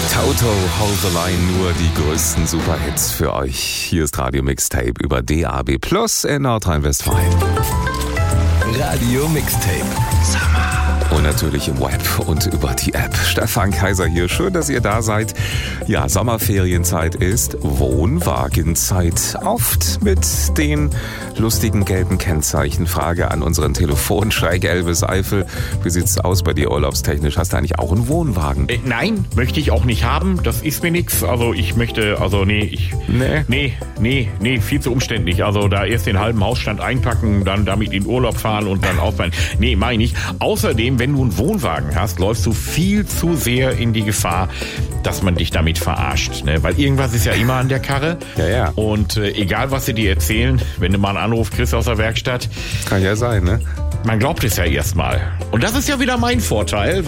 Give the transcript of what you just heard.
Toto, Hold the Line, nur die größten Superhits für euch. Hier ist Radio Mixtape über DAB Plus in Nordrhein-Westfalen. Radio Mixtape. Summer. Und natürlich im Web und über die App. Stefan Kaiser hier, schön, dass ihr da seid. Ja, Sommerferienzeit ist Wohnwagenzeit. Oft mit den lustigen gelben Kennzeichen. Frage an unseren Telefonschreck Elvis Eifel. Wie sieht's aus bei dir urlaubstechnisch? Hast du eigentlich auch einen Wohnwagen? Nein, möchte ich auch nicht haben. Das ist mir nichts. Also ich möchte, Nee, viel zu umständlich. Also da erst den halben Hausstand einpacken, dann damit in Urlaub fahren und dann ausfahren. Nee, mach ich nicht. Außerdem, wenn du einen Wohnwagen hast, läufst du viel zu sehr in die Gefahr, dass man dich damit verarscht. Ne? Weil irgendwas ist ja immer an der Karre. Ja. Und egal, was sie dir erzählen, wenn du mal einen Anruf kriegst aus der Werkstatt. Kann ja sein, ne? Man glaubt es ja erstmal. Und das ist ja wieder mein Vorteil,